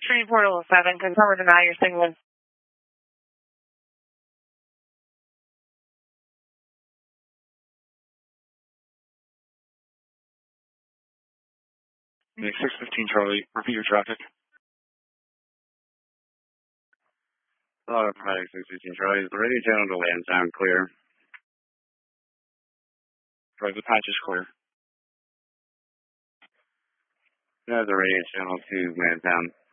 Street Portal 7, confirm or deny your signal. Nick 615 Charlie, repeat your traffic. Hello, Medic 615 Charlie. Is the radio channel to Lansdowne clear? Right, the patch is clear. No, the radio channel to Lansdowne.